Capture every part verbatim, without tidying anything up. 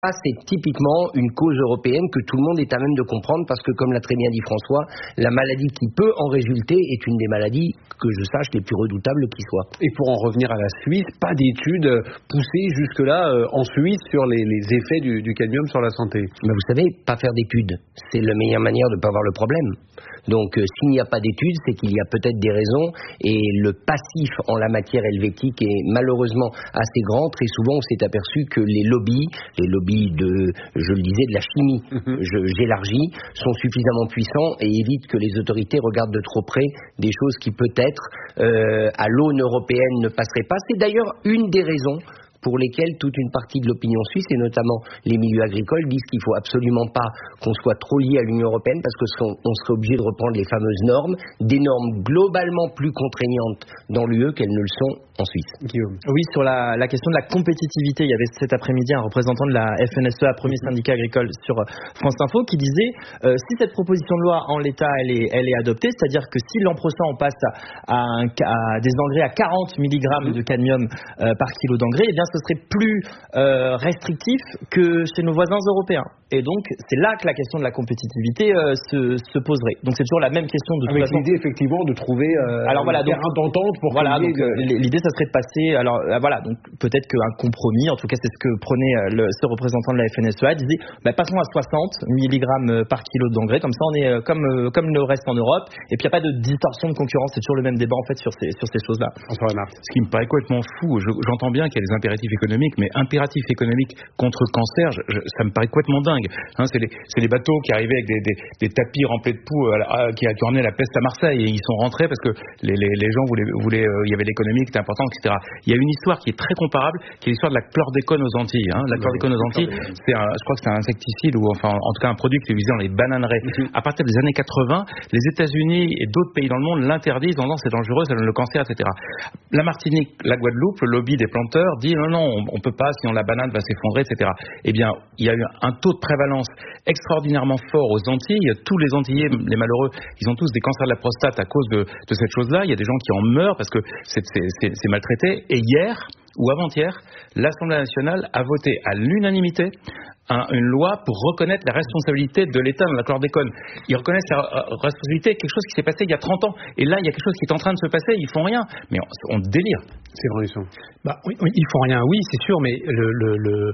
Ça, c'est typiquement une cause européenne que tout le monde est à même de comprendre parce que, comme l'a très bien dit François, la maladie qui peut en résulter est une des maladies, que je sache, les plus redoutables qui soient. Et pour en revenir à la Suisse, pas d'études poussées jusque-là euh, en Suisse sur les, les effets du, du cadmium sur la santé. Mais vous savez, pas faire d'études, c'est la meilleure manière de ne pas voir le problème. Donc euh, s'il n'y a pas d'études, c'est qu'il y a peut-être des raisons, et le passif en la matière helvétique est malheureusement assez grand. Très souvent, on s'est aperçu que les lobbies, les lobbies de, je le disais, de la chimie, mm-hmm. je, j'élargis, sont suffisamment puissants et évitent que les autorités regardent de trop près des choses qui peut-être euh, à l'aune européenne ne passeraient pas. C'est d'ailleurs une des raisons pour lesquels toute une partie de l'opinion suisse, et notamment les milieux agricoles, disent qu'il ne faut absolument pas qu'on soit trop lié à l'Union européenne, parce qu'on serait obligé de reprendre les fameuses normes, des normes globalement plus contraignantes dans l'U E qu'elles ne le sont en Suisse. Guillaume. Oui, sur la, la question de la compétitivité, il y avait cet après-midi un représentant de la F N S E A, premier syndicat agricole sur France Info, qui disait euh, si cette proposition de loi en l'état elle est, elle est adoptée, c'est-à-dire que si l'an prochain on passe à, un, à des engrais à quarante milligrammes de cadmium euh, par kilo d'engrais, eh bien ce serait plus euh, restrictif que chez nos voisins européens. Et donc, c'est là que la question de la compétitivité euh, se, se poserait. Donc, c'est toujours la même question de toute Avec façon. l'idée, effectivement, de trouver euh, alors, voilà, un terrain d'entente pour... Voilà, donc, de... euh, l'idée, ça serait de passer... Alors, euh, voilà, donc, peut-être qu'un compromis, en tout cas, c'est ce que prenait euh, le, ce représentant de la F N S E A, disait, bah, passons à soixante milligrammes par kilo d'engrais, comme ça, on est euh, comme, euh, comme le reste en Europe, et puis il n'y a pas de distorsion de concurrence, c'est toujours le même débat, en fait, sur ces, sur ces choses-là. Ce qui me paraît complètement fou, je, j'entends bien qu'il y a des impératifs économiques, mais impératifs économiques contre le cancer, je, je, ça me paraît complètement dingue. Hein, c'est les, c'est les bateaux qui arrivaient avec des, des, des tapis remplis de poux euh, qui tournaient la peste à Marseille, et ils sont rentrés parce que les, les, les gens voulaient, voulaient euh, il y avait l'économie qui était importante, et cetera. Il y a une histoire qui est très comparable, qui est l'histoire de la chlordécone aux Antilles. Hein. La chlordécone aux Antilles, c'est un, je crois que c'est un insecticide, ou enfin, en tout cas un produit qui est utilisé dans les bananeraies. Mm-hmm. À partir des années quatre-vingts, les États-Unis et d'autres pays dans le monde l'interdisent, en disant c'est dangereux, ça donne le cancer, et cetera. La Martinique, la Guadeloupe, le lobby des planteurs dit non, non, on, on peut pas, sinon la banane va s'effondrer, et cetera. Eh bien, il y a eu un taux de prévalence extraordinairement fort aux Antilles. Tous les Antillais, les malheureux, ils ont tous des cancers de la prostate à cause de, de cette chose-là. Il y a des gens qui en meurent parce que c'est, c'est, c'est, c'est maltraité. Et hier, ou avant-hier, l'Assemblée nationale a voté à l'unanimité un, une loi pour reconnaître la responsabilité de l'État dans la chlordécone. Ils reconnaissent la euh, responsabilité de quelque chose qui s'est passé il y a trente ans. Et là, il y a quelque chose qui est en train de se passer, ils font rien. Mais on, on délire. C'est vrai, ça. Bah, oui, oui, ils font rien, oui, c'est sûr, mais le... le, le...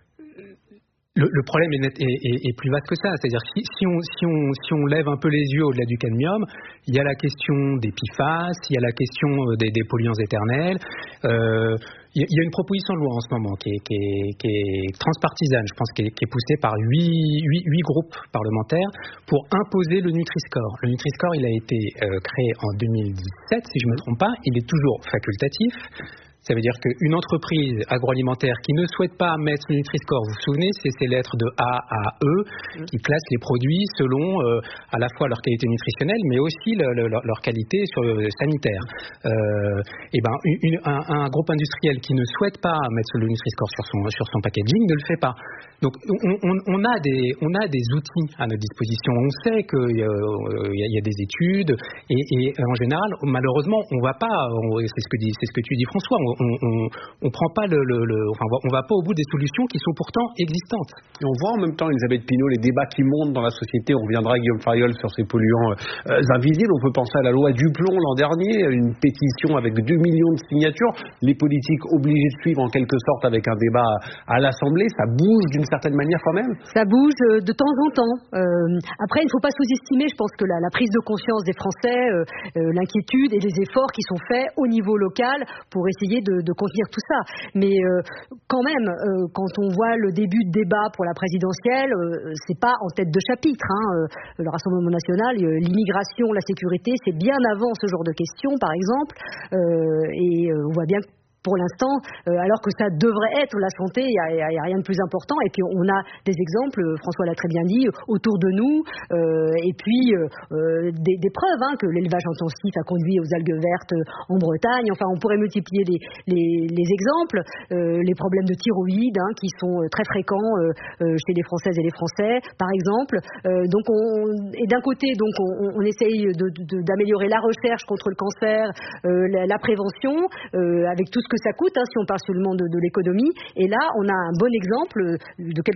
Le, le problème est, net, est, est, est plus vaste que ça. C'est-à-dire si, si, on, si, on, si on lève un peu les yeux au-delà du cadmium, il y a la question des P F A S, il y a la question des, des polluants éternels. Euh, il y a une proposition de loi en ce moment qui est, qui est, qui est transpartisane, je pense, qui est, qui est poussée par huit groupes parlementaires pour imposer le Nutri-Score. Le Nutri-Score, il a été euh, créé en deux mille dix-sept, si je ne me trompe pas. Il est toujours facultatif. Ça veut dire qu'une entreprise agroalimentaire qui ne souhaite pas mettre le Nutri-Score, vous vous souvenez, c'est ces lettres de A à E qui classent les produits selon euh, à la fois leur qualité nutritionnelle, mais aussi le, le, leur, leur qualité sur, euh, sanitaire. Euh, et ben, une, un, un groupe industriel qui ne souhaite pas mettre le Nutri-Score sur son, sur son packaging ne le fait pas. Donc, on, on, on, a des, on a des outils à notre disposition. On sait qu'il euh, y, y a des études, et, et en général, malheureusement, on va pas. On, c'est ce que dit, c'est ce que tu dis, François. On, on, on, on prend pas le, le, le enfin, on va pas au bout des solutions qui sont pourtant existantes. Et on voit en même temps, Elisabeth Pinault, les débats qui montent dans la société. On reviendra, Guillaume Fariol, sur ces polluants euh, invisibles. On peut penser à la loi Duplon l'an dernier, une pétition avec deux millions de signatures. Les politiques obligés de suivre en quelque sorte avec un débat à l'Assemblée. Ça bouge d'une certaine manière quand même. Ça bouge de temps en temps. Euh, après, il ne faut pas sous-estimer, je pense que la, la prise de conscience des Français, euh, euh, l'inquiétude et les efforts qui sont faits au niveau local pour essayer de, de contenir tout ça. Mais euh, quand même, euh, quand on voit le début de débat pour la présidentielle, euh, c'est pas en tête de chapitre. Hein, euh, le Rassemblement national, euh, l'immigration, la sécurité, c'est bien avant ce genre de questions, par exemple. Euh, et euh, on voit bien que pour l'instant, euh, alors que ça devrait être la santé, il n'y a, a, a rien de plus important. Et puis on a des exemples, François l'a très bien dit, autour de nous, euh, et puis euh, des, des preuves hein, que l'élevage intensif a conduit aux algues vertes en Bretagne. Enfin, on pourrait multiplier les, les, les exemples, euh, les problèmes de thyroïde hein, qui sont très fréquents euh, chez les Françaises et les Français, par exemple. Euh, donc, on, et d'un côté, donc, on, on essaye de, de, d'améliorer la recherche contre le cancer, euh, la, la prévention, euh, avec tout ce que ça coûte, hein, si on parle seulement de, de l'économie. Et là, on a un bon exemple de quelques